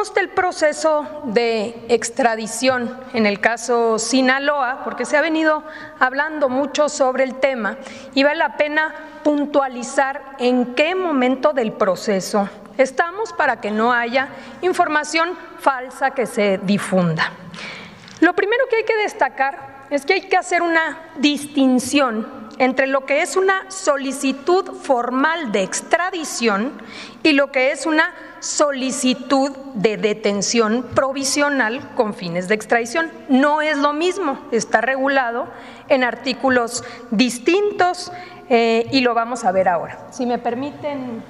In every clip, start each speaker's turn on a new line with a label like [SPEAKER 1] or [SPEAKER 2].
[SPEAKER 1] ¿Cómo está el proceso de extradición en el caso Sinaloa? Porque se ha venido hablando mucho sobre el tema y vale la pena puntualizar en qué momento del proceso estamos para que no haya información falsa que se difunda. Lo primero que hay que destacar es que hay que hacer una distinción entre lo que es una solicitud formal de extradición y lo que es una solicitud de detención provisional con fines de extradición. No es lo mismo, está regulado en artículos distintos y lo vamos a ver ahora. Si me permiten.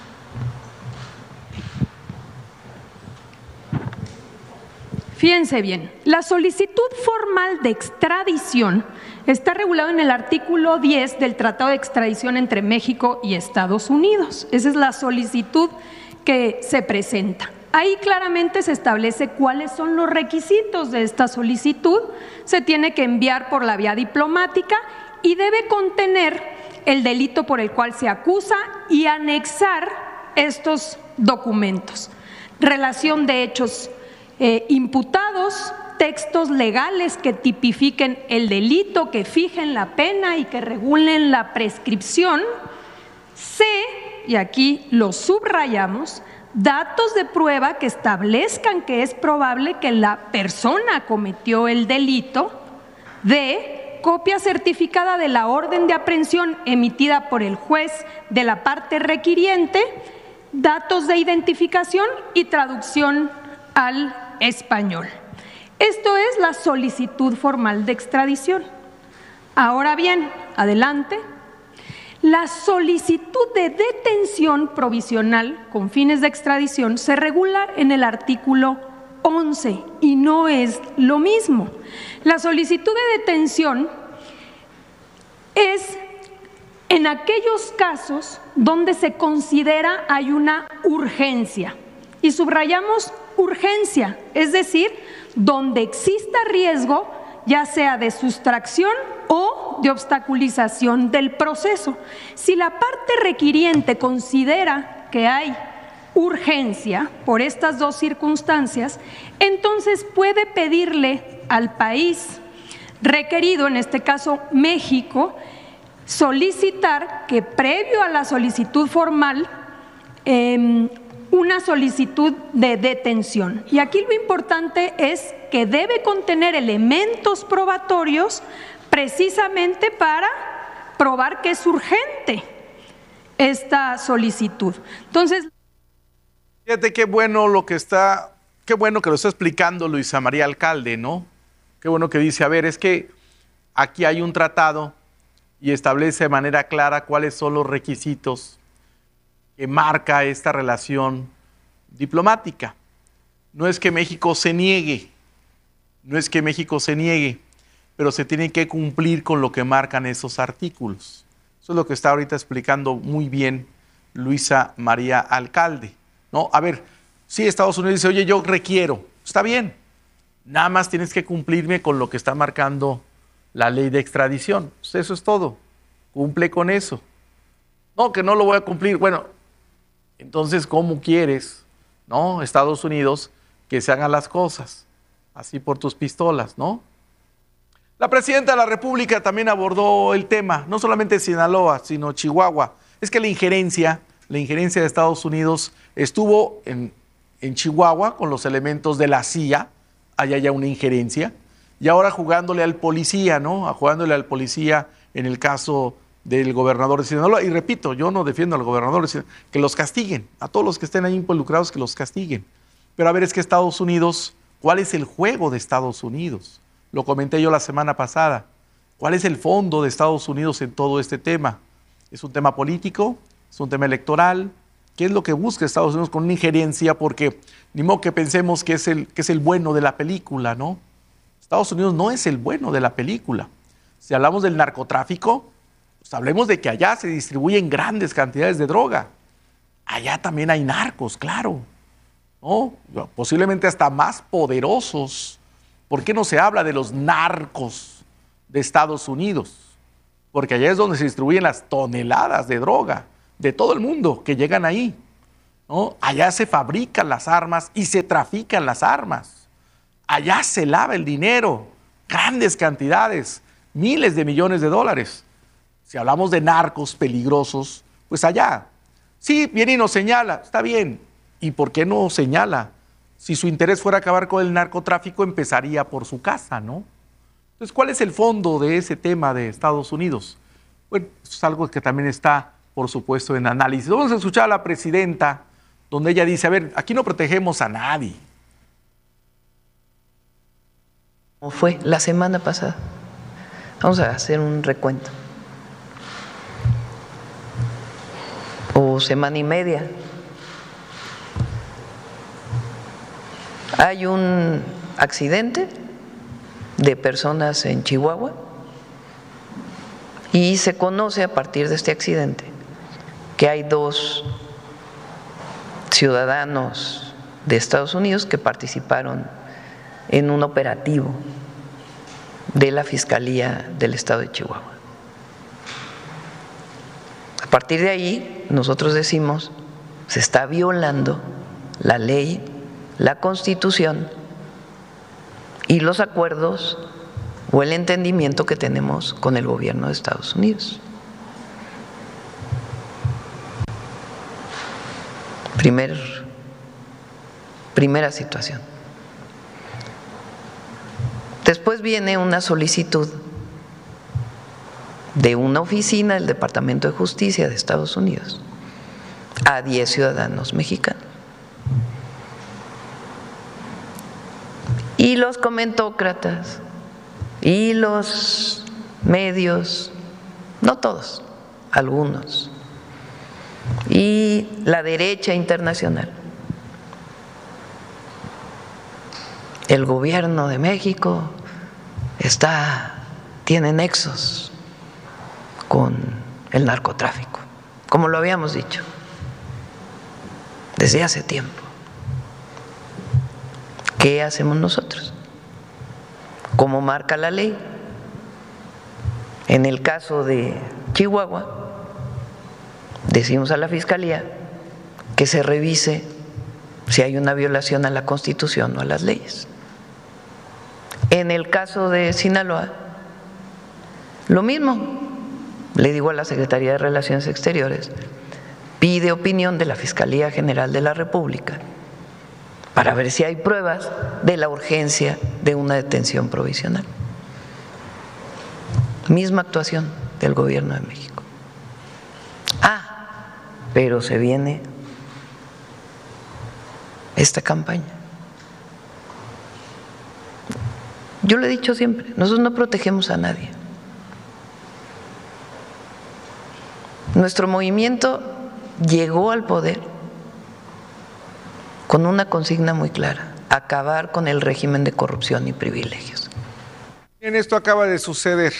[SPEAKER 1] Fíjense bien, la solicitud formal de extradición está regulado en el artículo 10 del Tratado de Extradición entre México y Estados Unidos. Esa es la solicitud que se presenta. Ahí claramente se establece cuáles son los requisitos de esta solicitud. Se tiene que enviar por la vía diplomática y debe contener el delito por el cual se acusa y anexar estos documentos. Relación de hechos imputados, textos legales que tipifiquen el delito, que fijen la pena y que regulen la prescripción. C, y aquí lo subrayamos, datos de prueba que establezcan que es probable que la persona cometió el delito. D, copia certificada de la orden de aprehensión emitida por el juez de la parte requiriente, datos de identificación y traducción al español. Esto es la solicitud formal de extradición. Ahora bien, adelante. La solicitud de detención provisional con fines de extradición se regula en el artículo 11 y no es lo mismo. La solicitud de detención es en aquellos casos donde se considera hay una urgencia. Y subrayamos urgencia, es decir, donde exista riesgo, ya sea de sustracción o de obstaculización del proceso. Si la parte requiriente considera que hay urgencia por estas dos circunstancias, entonces puede pedirle al país requerido, en este caso México, solicitar que previo a la solicitud formal una solicitud de detención. Y aquí lo importante es que debe contener elementos probatorios precisamente para probar que es urgente esta solicitud. Entonces,
[SPEAKER 2] fíjate qué bueno qué bueno que lo está explicando Luisa María Alcalde, ¿no? Qué bueno que dice, a ver, es que aquí hay un tratado y establece de manera clara cuáles son los requisitos que marca esta relación diplomática. No es que México se niegue, pero se tiene que cumplir con lo que marcan esos artículos. Eso es lo que está ahorita explicando muy bien Luisa María Alcalde, ¿no? A ver, si Estados Unidos dice, oye, yo requiero, está bien, nada más tienes que cumplirme con lo que está marcando la ley de extradición. Pues eso es todo, cumple con eso. No, que no lo voy a cumplir, bueno, entonces, ¿cómo quieres, no, Estados Unidos, que se hagan las cosas? Así por tus pistolas, ¿no? La presidenta de la República también abordó el tema, no solamente Sinaloa, sino Chihuahua. Es que la injerencia de Estados Unidos estuvo en Chihuahua con los elementos de la CIA, allá hay una injerencia, y ahora jugándole al policía, ¿no? Jugándole al policía en el caso del gobernador de Sinaloa. Y repito, yo no defiendo al gobernador de Sinaloa, que los castiguen, a todos los que estén ahí involucrados que los castiguen. Pero a ver, es que Estados Unidos, ¿cuál es el juego de Estados Unidos? Lo comenté yo la semana pasada. ¿Cuál es el fondo de Estados Unidos en todo este tema? ¿Es un tema político? ¿Es un tema electoral? ¿Qué es lo que busca Estados Unidos con una injerencia? Porque ni modo que pensemos que es el bueno de la película, ¿no? Estados Unidos no es el bueno de la película. Si hablamos del narcotráfico, pues hablemos de que allá se distribuyen grandes cantidades de droga. Allá también hay narcos, claro, ¿no? Posiblemente hasta más poderosos. ¿Por qué no se habla de los narcos de Estados Unidos? Porque allá es donde se distribuyen las toneladas de droga de todo el mundo que llegan ahí. ¿no? Allá se fabrican las armas y se trafican las armas. Allá se lava el dinero, grandes cantidades, miles de millones de dólares. Si hablamos de narcos peligrosos, pues allá. Sí, viene y nos señala, está bien. ¿Y por qué no señala? Si su interés fuera acabar con el narcotráfico, empezaría por su casa, ¿no? Entonces, ¿cuál es el fondo de ese tema de Estados Unidos? Bueno, eso es algo que también está, por supuesto, en análisis. Vamos a escuchar a la presidenta, donde ella dice, a ver, aquí no protegemos a nadie.
[SPEAKER 3] ¿Cómo fue la semana pasada? Vamos a hacer un recuento. O semana y media. Hay un accidente de personas en Chihuahua y se conoce a partir de este accidente que hay 2 ciudadanos de Estados Unidos que participaron en un operativo de la Fiscalía del Estado de Chihuahua. A partir de ahí, nosotros decimos, se está violando la ley, la Constitución y los acuerdos o el entendimiento que tenemos con el gobierno de Estados Unidos. Primera situación. Después viene una solicitud de una oficina del Departamento de Justicia de Estados Unidos a 10 ciudadanos mexicanos. Y los comentócratas y los medios, no todos, algunos, y la derecha internacional, el gobierno de México tiene nexos con el narcotráfico, como lo habíamos dicho desde hace tiempo. ¿Qué hacemos nosotros? ¿Cómo marca la ley? En el caso de Chihuahua, decimos a la Fiscalía que se revise si hay una violación a la Constitución o a las leyes. En el caso de Sinaloa, lo mismo. Le digo a la Secretaría de Relaciones Exteriores, pide opinión de la Fiscalía General de la República para ver si hay pruebas de la urgencia de una detención provisional. Misma actuación del Gobierno de México. Pero se viene esta campaña. Yo lo he dicho siempre, nosotros no protegemos a nadie. Nuestro movimiento llegó al poder con una consigna muy clara: acabar con el régimen de corrupción y privilegios.
[SPEAKER 2] Bien, esto acaba de suceder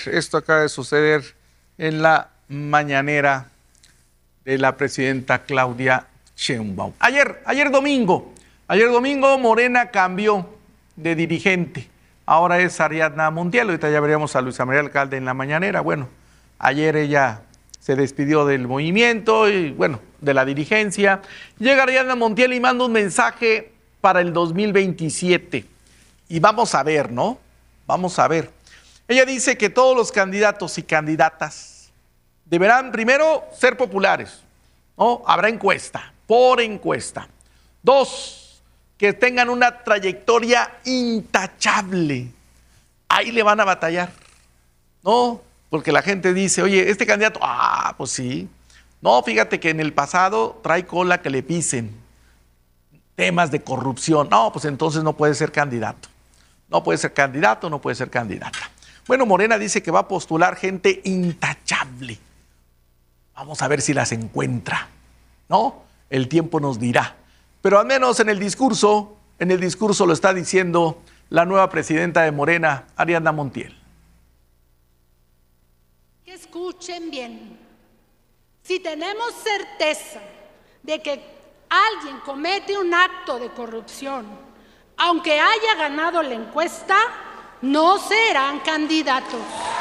[SPEAKER 2] en la mañanera de la presidenta Claudia Sheinbaum. Ayer domingo, Morena cambió de dirigente. Ahora es Ariadna Montiel. Ahorita ya veríamos a Luisa María Alcalde en la mañanera. Bueno, ayer ella se despidió del movimiento y, bueno, de la dirigencia. Llega Ariadna Montiel y manda un mensaje para el 2027. Y vamos a ver, ¿no? Vamos a ver. Ella dice que todos los candidatos y candidatas deberán primero ser populares, ¿no? Habrá encuesta, por encuesta. 2, que tengan una trayectoria intachable. Ahí le van a batallar, ¿no? Porque la gente dice, oye, este candidato, pues sí. No, fíjate que en el pasado trae cola que le pisen. Temas de corrupción. No, pues entonces no puede ser candidato. No puede ser candidato, no puede ser candidata. Bueno, Morena dice que va a postular gente intachable. Vamos a ver si las encuentra, ¿no? El tiempo nos dirá. Pero al menos en el discurso lo está diciendo la nueva presidenta de Morena, Ariadna Montiel.
[SPEAKER 4] Que escuchen bien. Si tenemos certeza de que alguien comete un acto de corrupción, aunque haya ganado la encuesta, no serán candidatos.